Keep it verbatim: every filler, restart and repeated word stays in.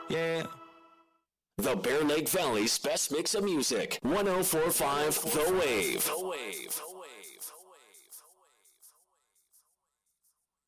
Yeah. The Bear Lake Valley's best mix of music. one oh four point five The Wave. The Wave.